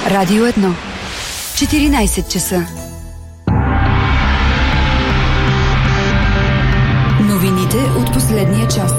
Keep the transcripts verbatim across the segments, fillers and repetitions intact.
Радио едно. четиринайсет часа. Новините от последния час.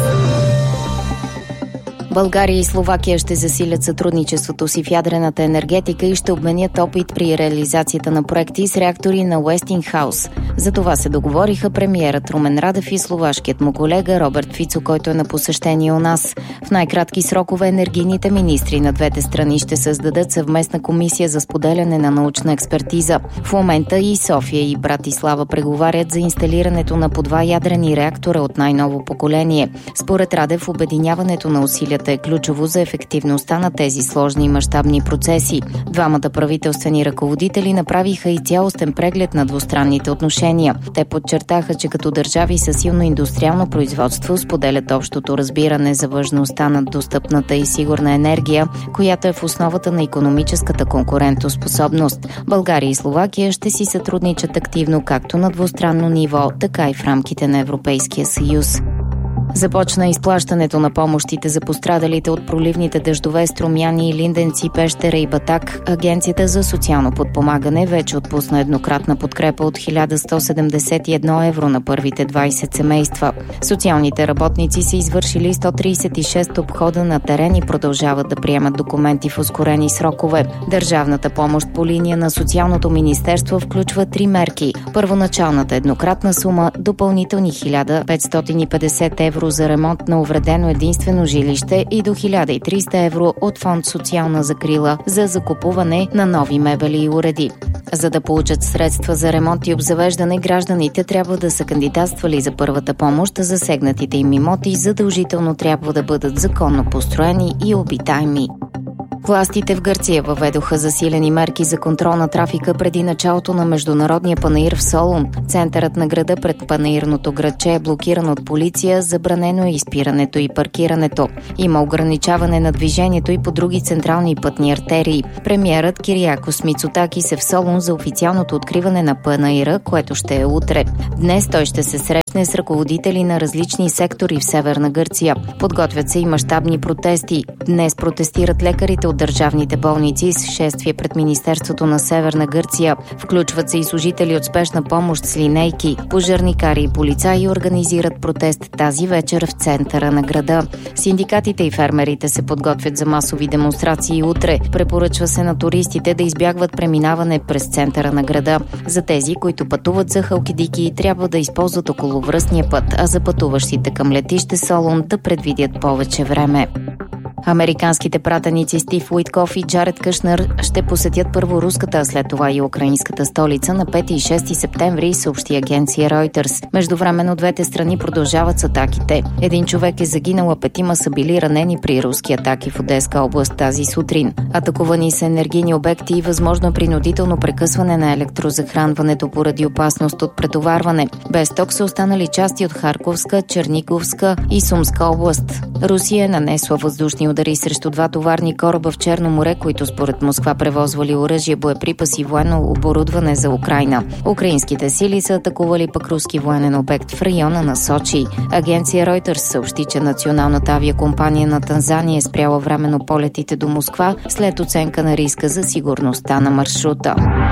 България и Словакия ще засилят сътрудничеството си в ядрената енергетика и ще обменят опит при реализацията на проекти с реактори на Уестингхаус. За това се договориха премиерът Румен Радев и словашкият му колега Роберт Фицо, който е на посещение у нас. В най-кратки срокове енергийните министри на двете страни ще създадат съвместна комисия за споделяне на научна експертиза. В момента и София и Братислава преговарят за инсталирането на по два ядрени реактора от най-ново поколение. Според Радев, обединяването на усилията е ключово за ефективността на тези сложни и мащабни процеси. Двамата правителствени ръководители направиха и цялостен преглед на двустранните отношения. Те подчертаха, че като държави със силно индустриално производство споделят общото разбиране за важността на достъпната и сигурна енергия, която е в основата на икономическата конкурентоспособност. България и Словакия ще си сътрудничат активно както на двустранно ниво, така и в рамките на Европейския съюз. Започна изплащането на помощите за пострадалите от проливните дъждове Струмяни, Линденци, Пещера и Батак. Агенцията за социално подпомагане вече отпусна еднократна подкрепа от хиляда сто седемдесет и едно евро на първите двайсет семейства. Социалните работници са извършили сто трийсет и шест обхода на терен и продължават да приемат документи в ускорени срокове. Държавната помощ по линия на Социалното министерство включва три мерки. Първоначалната еднократна сума, допълнителни хиляда петстотин и петдесет евро за ремонт на увредено единствено жилище и до хиляда и триста евро от фонд социална закрила за закупуване на нови мебели и уреди. За да получат средства за ремонт и обзавеждане, гражданите трябва да са кандидатствали за първата помощ, засегнатите им имоти задължително трябва да бъдат законно построени и обитаеми. Властите в Гърция въведоха засилени мерки за контрол на трафика преди началото на международния панаир в Солун. Центърът на града пред панаирното градче е блокиран от полиция, забранено е изпирането и паркирането. Има ограничаване на движението и по други централни пътни артерии. Премиерът Кириакос Мицотакис е в Солун за официалното откриване на панаира, което ще е утре. Днес той ще се срещне с ръководители на различни сектори в Северна Гърция. Подготвят се и мащабни протести. Днес протестират лекарите от държавните болници с шествие пред Министерството на Северна Гърция. Включват се и служители от спешна помощ с линейки. Пожарникари и полицаи организират протест тази вечер в центъра на града. Синдикатите и фермерите се подготвят за масови демонстрации утре. Препоръчва се на туристите да избягват преминаване през центъра на града. За тези, които пътуват за Халкидики, трябва да използват околовръстния път, а за пътуващите към летище Солун да предвидят повече време. Американските пратеници Стив Уитков и Джаред Кушнер ще посетят първо руската, а след това и украинската столица на пети и шести септември, съобщи агенция Reuters. Междувременно двете страни продължават с атаките. Един човек е загинал, а петима са били ранени при руски атаки в Одеска област тази сутрин. Атакувани са енергийни обекти и възможно принудително прекъсване на електрозахранването поради опасност от претоварване. Без ток са останали части от Харковска, Черниговска и Сумска област. Русия е нанесла въздушни удари срещу два товарни кораба в Черно море, които според Москва превозвали оръжие, боеприпаси и военно оборудване за Украйна. Украинските сили са атакували пък руски военен обект в района на Сочи. Агенция Reuters съобщи, че националната авиакомпания на Танзания е спряла временно полетите до Москва след оценка на риска за сигурността на маршрута.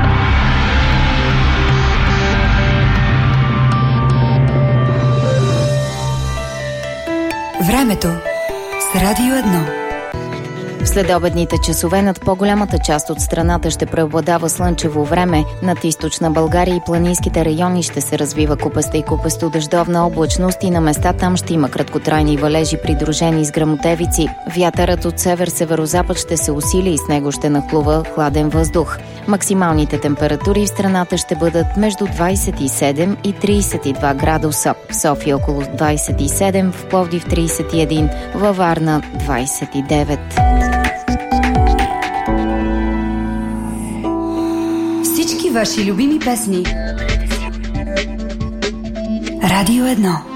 Времето с Радио едно. В следобедните часове над по-голямата част от страната ще преобладава слънчево време. Над източна България и планинските райони ще се развива купеста и купесто дъждовна облачност и на места там ще има краткотрайни валежи, придружени с гръмотевици. Вятърът от север-северозапад ще се усили и с него ще нахлува хладен въздух. Максималните температури в страната ще бъдат между двайсет и седем и трийсет и два градуса. В София около двайсет и седем, в Пловдив трийсет и един, във Варна двайсет и девет. Всички ваши любими песни. Радио едно.